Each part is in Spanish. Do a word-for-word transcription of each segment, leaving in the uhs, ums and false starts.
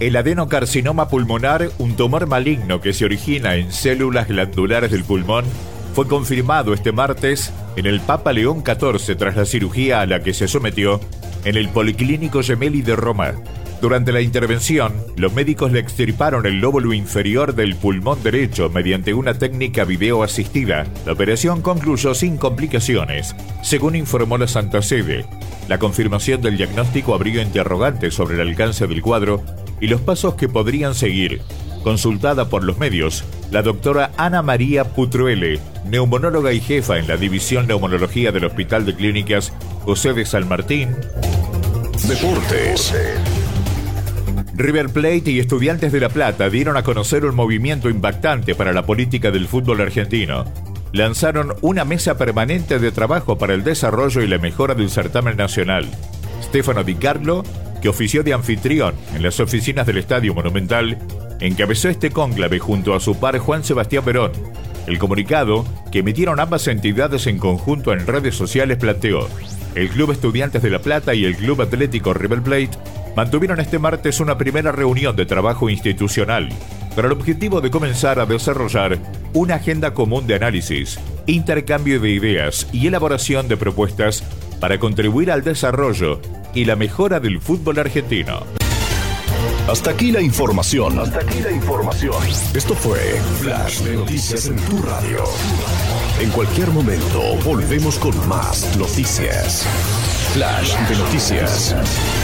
El adenocarcinoma pulmonar, un tumor maligno que se origina en células glandulares del pulmón, fue confirmado este martes en el Papa León catorce tras la cirugía a la que se sometió en el Policlínico Gemelli de Roma. Durante la intervención, los médicos le extirparon el lóbulo inferior del pulmón derecho mediante una técnica videoasistida. La operación concluyó sin complicaciones, según informó la Santa Sede. La confirmación del diagnóstico abrió interrogantes sobre el alcance del cuadro y los pasos que podrían seguir. Consultada por los medios, la doctora Ana María Putruele, neumonóloga y jefa en la División Neumonología del Hospital de Clínicas José de San Martín. Deportes. River Plate y Estudiantes de La Plata dieron a conocer un movimiento impactante para la política del fútbol argentino. Lanzaron una mesa permanente de trabajo para el desarrollo y la mejora del certamen nacional. Stefano Di Carlo, que ofició de anfitrión en las oficinas del Estadio Monumental, encabezó este cónclave junto a su par Juan Sebastián Verón. El comunicado, que emitieron ambas entidades en conjunto en redes sociales, planteó: el Club Estudiantes de La Plata y el Club Atlético River Plate mantuvieron este martes una primera reunión de trabajo institucional con el objetivo de comenzar a desarrollar una agenda común de análisis, intercambio de ideas y elaboración de propuestas para contribuir al desarrollo y la mejora del fútbol argentino. Hasta aquí la información. Hasta aquí la información. Esto fue Flash de Noticias en tu radio. En cualquier momento volvemos con más noticias. Flash de Noticias.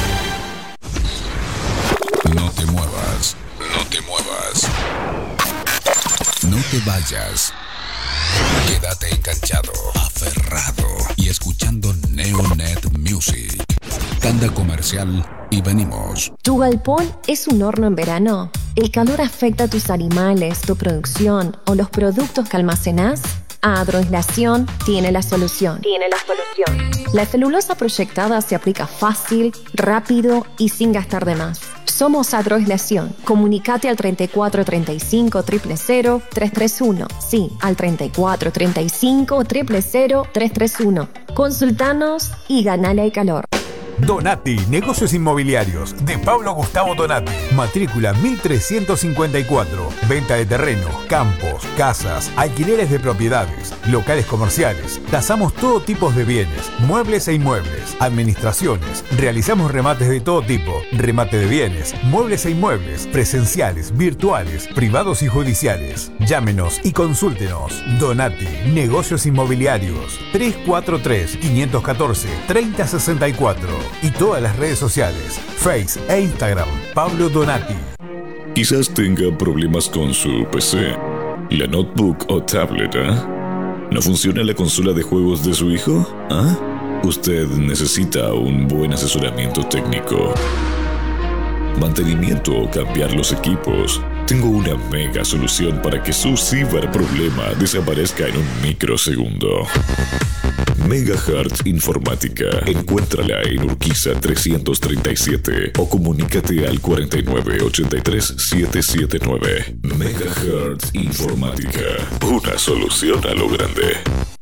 No te muevas, no te muevas. No te vayas. Quédate enganchado, aferrado y escuchando Neonet Music. Tanda comercial y venimos. ¿Tu galpón es un horno en verano? ¿El calor afecta a tus animales, tu producción o los productos que almacenás? Agroaislación tiene la solución. Tiene la solución. La celulosa proyectada se aplica fácil, rápido y sin gastar de más. Somos Agroaislación. Comunicate al treinta y cuatro treinta y cinco cero cero cero tres tres uno. Sí, al treinta y cuatro treinta y cinco cero cero cero tres tres uno. Consultanos y ganale al calor. Donati, negocios inmobiliarios, de Pablo Gustavo Donati. Matrícula mil trescientos cincuenta y cuatro. Venta de terrenos, campos, casas, alquileres de propiedades, locales comerciales. Tasamos todo tipo de bienes, muebles e inmuebles, administraciones. Realizamos remates de todo tipo, remate de bienes, muebles e inmuebles, presenciales, virtuales, privados y judiciales. Llámenos y consúltenos. Donati, negocios inmobiliarios. tres cuatro tres, cinco uno cuatro, tres cero seis cuatro. Y todas las redes sociales, Face e Instagram, Pablo Donati. Quizás tenga problemas con su P C, la notebook o tablet, ¿eh? ¿No funciona la consola de juegos de su hijo? ¿Ah? Usted necesita un buen asesoramiento técnico, mantenimiento o cambiar los equipos. Tengo una mega solución para que su ciberproblema desaparezca en un microsegundo. Megahertz Informática. Encuéntrala en Urquiza trescientos treinta y siete o comunícate al cuarenta y nueve ochenta y tres setecientos setenta y nueve. Megahertz Informática. Una solución a lo grande.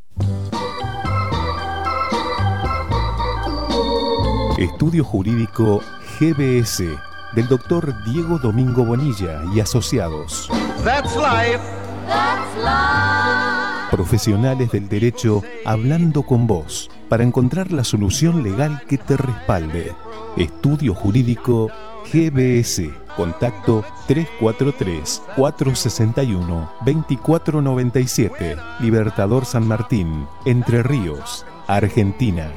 Estudio Jurídico G B S del doctor Diego Domingo Bonilla y asociados. That's life. That's life. Profesionales del derecho hablando con vos para encontrar la solución legal que te respalde. Estudio Jurídico G B S. Contacto tres cuatro tres, cuatro seis uno, dos cuatro nueve siete. Libertador San Martín, Entre Ríos, Argentina.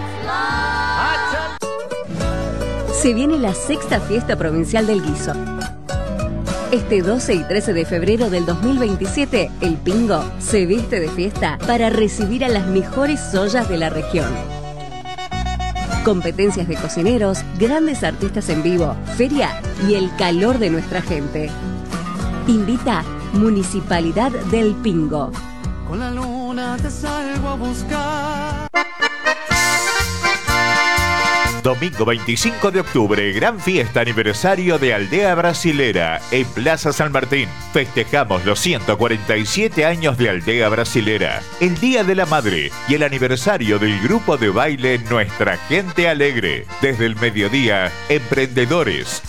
Se viene la sexta fiesta provincial del guiso. Este doce y trece de febrero del dos mil veintisiete, el Pingo se viste de fiesta para recibir a las mejores ollas de la región. Competencias de cocineros, grandes artistas en vivo, feria y el calor de nuestra gente. Invita Municipalidad del Pingo. Con la luna te salgo a buscar. Domingo veinticinco de octubre, gran fiesta aniversario de Aldea Brasilera en Plaza San Martín. Festejamos los ciento cuarenta y siete años de Aldea Brasilera, el Día de la Madre y el aniversario del grupo de baile Nuestra Gente Alegre. Desde el mediodía, emprendedores,